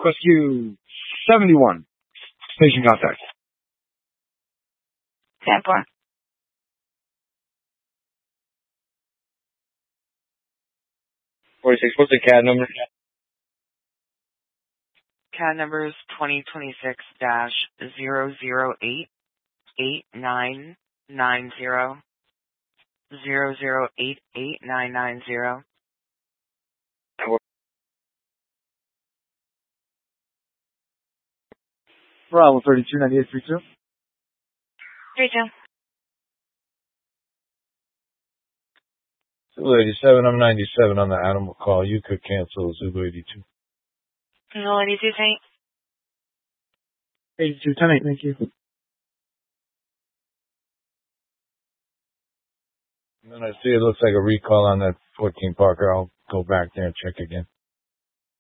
Rescue 71. Station contact. 10-4. 46, what's the CAD number? CAD number is 2026-0088990. 0088990. Bravo 32, 9832. 32. Zulu 87, I'm 97 on the animal call. You could cancel Zulu 82. No, 82, Saint. 82, 10-8, thank you. And then I see it looks like a recall on that 14 Parker. I'll go back there and check again.